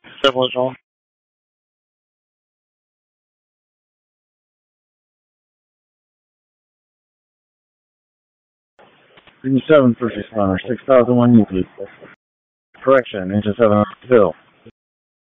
Several John. 7 first responder, 6001 Euclid. Correction, into 7 Hill.